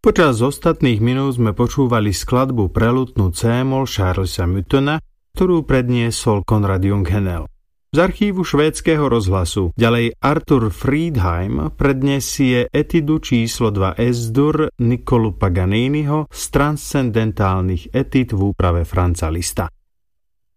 Počas ostatných minút sme počúvali skladbu prelutnú C-moll Charlesa Muttona, ktorú predniesol Konrad Junghänel. Z archívu švédskeho rozhlasu ďalej Arthur Friedheim predniesie etidu číslo 2 S-dur Niccolu Paganiniho z transcendentálnych etid v úprave Franza Liszta.